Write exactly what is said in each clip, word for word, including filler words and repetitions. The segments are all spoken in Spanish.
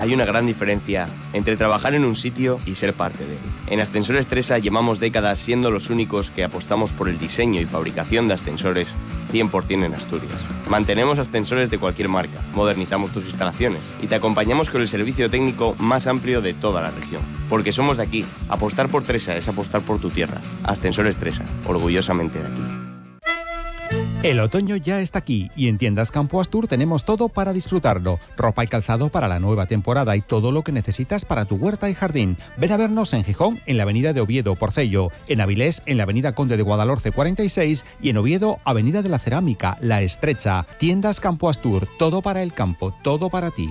hay una gran diferencia entre trabajar en un sitio y ser parte de él. En Ascensores Tresa llevamos décadas siendo los únicos que apostamos por el diseño y fabricación de ascensores cien por ciento en Asturias. Mantenemos ascensores de cualquier marca, modernizamos tus instalaciones y te acompañamos con el servicio técnico más amplio de toda la región. Porque somos de aquí. Apostar por Tresa es apostar por tu tierra. Ascensores Tresa, orgullosamente de aquí. El otoño ya está aquí y en Tiendas Campo Astur tenemos todo para disfrutarlo. Ropa y calzado para la nueva temporada y todo lo que necesitas para tu huerta y jardín. Ven a vernos en Gijón, en la avenida de Oviedo, Porcello, en Avilés, en la avenida Conde de Guadalhorce cuarenta y seis y en Oviedo, avenida de la Cerámica, La Estrecha. Tiendas Campo Astur, todo para el campo, todo para ti.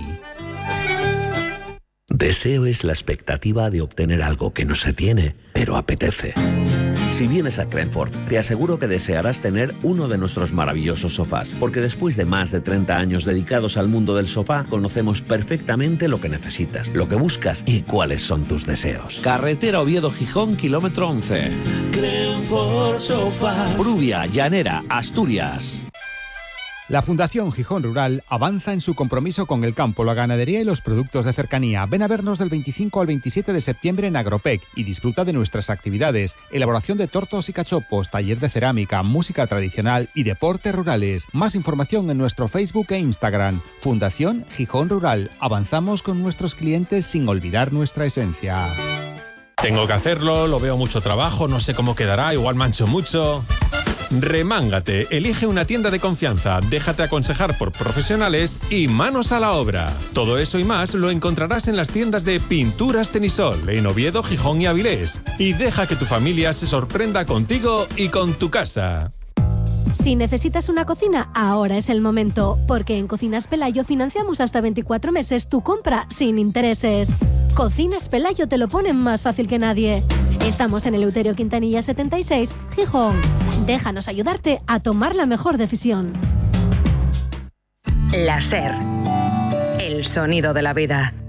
Deseo es la expectativa de obtener algo que no se tiene, pero apetece. Si vienes a Crenford, te aseguro que desearás tener uno de nuestros maravillosos sofás, porque después de más de treinta años dedicados al mundo del sofá, conocemos perfectamente lo que necesitas, lo que buscas y cuáles son tus deseos. Carretera Oviedo-Gijón, kilómetro once. Crenford Sofás. Prubia, Llanera, Asturias. La Fundación Gijón Rural avanza en su compromiso con el campo, la ganadería y los productos de cercanía. Ven a vernos del veinticinco al veintisiete de septiembre en Agropec y disfruta de nuestras actividades: elaboración de tortos y cachopos, taller de cerámica, música tradicional y deportes rurales. Más información en nuestro Facebook e Instagram. Fundación Gijón Rural. Avanzamos con nuestros clientes sin olvidar nuestra esencia. Tengo que hacerlo, lo veo mucho trabajo, no sé cómo quedará, igual mancho mucho. Remángate, elige una tienda de confianza, déjate aconsejar por profesionales y manos a la obra. Todo eso y más lo encontrarás en las tiendas de Pinturas Tenisol, en Oviedo, Gijón y Avilés. Y deja que tu familia se sorprenda contigo y con tu casa. Si necesitas una cocina, ahora es el momento, porque en Cocinas Pelayo financiamos hasta veinticuatro meses tu compra sin intereses. Cocinas Pelayo te lo ponen más fácil que nadie. Estamos en Eleuterio Quintanilla setenta y seis, Gijón. Déjanos ayudarte a tomar la mejor decisión. La SER, el sonido de la vida.